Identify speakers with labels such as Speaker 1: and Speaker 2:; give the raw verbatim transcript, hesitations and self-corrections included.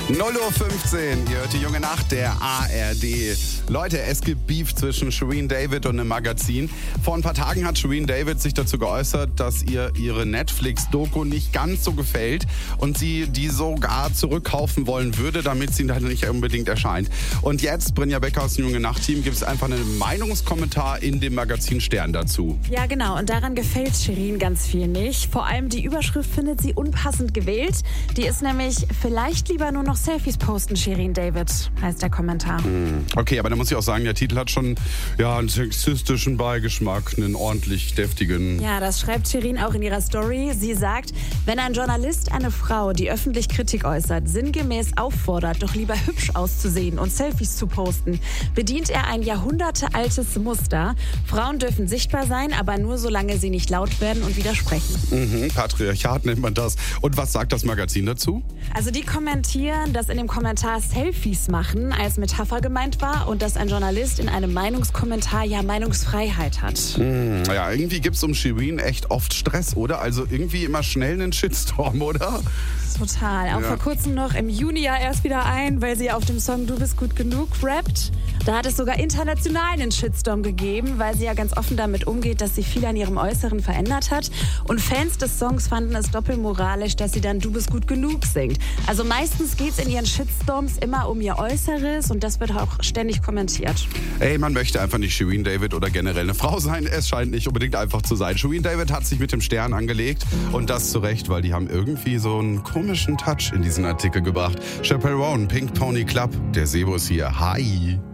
Speaker 1: null Uhr fünfzehn, ihr hört die junge Nacht der A R D. Leute, es gibt Beef zwischen Shirin David und einem Magazin. Vor ein paar Tagen hat Shirin David sich dazu geäußert, dass ihr ihre Netflix-Doku nicht ganz so gefällt und sie die sogar zurückkaufen wollen würde, damit sie dann nicht unbedingt erscheint. Und jetzt, Brinja Becker aus dem junge Nacht-Team, gibt es einfach einen Meinungskommentar in dem Magazin Stern dazu.
Speaker 2: Ja, genau. Und daran gefällt Shirin ganz viel nicht. Vor allem die Überschrift findet sie unpassend gewählt. Die ist nämlich vielleicht lieber nur noch Selfies posten, Shirin David, heißt der Kommentar.
Speaker 1: Okay, aber da muss ich auch sagen, der Titel hat schon ja, einen sexistischen Beigeschmack, einen ordentlich deftigen.
Speaker 2: Ja, das schreibt Shirin auch in ihrer Story. Sie sagt, wenn ein Journalist eine Frau, die öffentlich Kritik äußert, sinngemäß auffordert, doch lieber hübsch auszusehen und Selfies zu posten, bedient er ein jahrhundertealtes Muster. Frauen dürfen sichtbar sein, aber nur solange sie nicht laut werden und widersprechen.
Speaker 1: Mhm, Patriarchat nennt man das. Und was sagt das Magazin dazu?
Speaker 2: Also die kommentieren, dass in dem Kommentar Selfies machen als Metapher gemeint war und dass ein Journalist in einem Meinungskommentar ja Meinungsfreiheit hat.
Speaker 1: Hm, ja, irgendwie gibt's um Shirin echt oft Stress, oder? Also irgendwie immer schnell einen Shitstorm, oder?
Speaker 2: Total. Auch
Speaker 1: Ja.
Speaker 2: vor kurzem noch im Juni ja erst wieder ein, weil sie auf dem Song Du bist gut genug rappt. Da hat es sogar international einen Shitstorm gegeben, weil sie ja ganz offen damit umgeht, dass sie viel an ihrem Äußeren verändert hat. Und Fans des Songs fanden es doppelmoralisch, dass sie dann Du bist gut genug singt. Also meistens geht es in ihren Shitstorms immer um ihr Äußeres und das wird auch ständig kommentiert.
Speaker 1: Ey, man möchte einfach nicht Shirin David oder generell eine Frau sein. Es scheint nicht unbedingt einfach zu sein. Shirin David hat sich mit dem Stern angelegt und das zu Recht, weil die haben irgendwie so einen komischen Touch in diesen Artikel gebracht. Chappell Roan, Pink Pony Club, der Sebo ist hier. Hi.